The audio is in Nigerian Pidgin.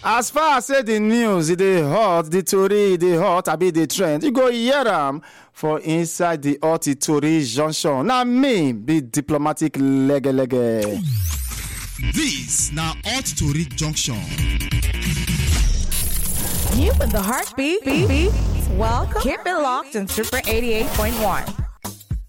As far as say the news, dey hot, the tori dey hot, abi dey trend, you go hear am for inside the hot tori junction. Na me be diplomatic lege. This na hot tori junction. You with the heartbeat. Welcome. Keep it locked on Super 88.1.